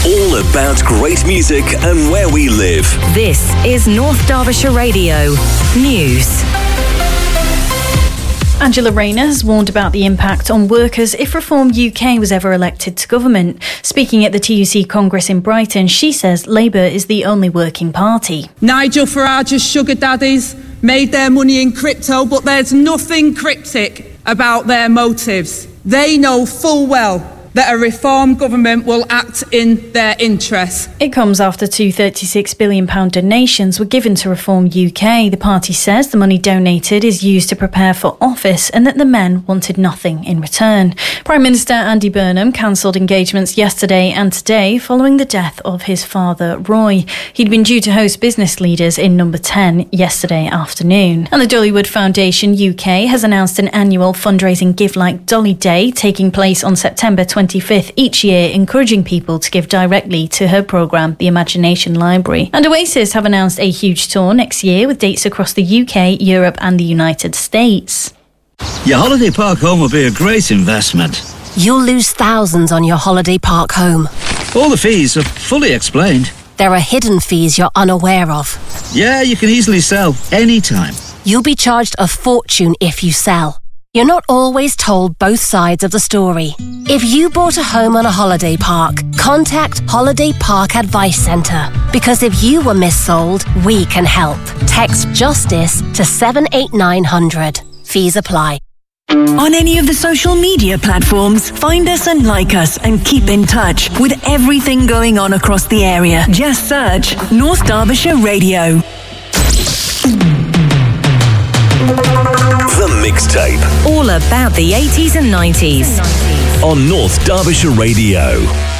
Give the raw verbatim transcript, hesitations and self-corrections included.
All about great music and where we live. This is North Derbyshire Radio News. Angela Rayner has warned about the impact on workers if Reform U K was ever elected to government. Speaking at the T U C Congress in Brighton, she says Labour is the only working party. Nigel Farage's sugar daddies made their money in crypto, but there's nothing cryptic about their motives. They know full well that a Reform government will act in their interests. It comes after two thirty-six billion pounds donations were given to Reform U K. The party says the money donated is used to prepare for office and that the men wanted nothing in return. Prime Minister Andy Burnham cancelled engagements yesterday and today following the death of his father, Roy. He'd been due to host business leaders in Number ten yesterday afternoon. And the Dollywood Foundation U K has announced an annual fundraising Give Like Dolly Day taking place on September twenty-fifth each year, encouraging people to give directly to her programme, The Imagination Library. And Oasis have announced a huge tour next year with dates across the U K, Europe and the United States. Your holiday park home will be a great investment. You'll lose thousands on your holiday park home. All the fees are fully explained. There are hidden fees you're unaware of. Yeah, you can easily sell anytime. You'll be charged a fortune if you sell. You're not always told both sides of the story. If you bought a home on a holiday park, contact Holiday Park Advice Centre. Because if you were missold, we can help. Text JUSTICE to seven eight nine hundred. Fees apply. On any of the social media platforms, find us and like us and keep in touch with everything going on across the area. Just search North Derbyshire Radio. The Mixtape. All about the eighties and nineties. On North Derbyshire Radio.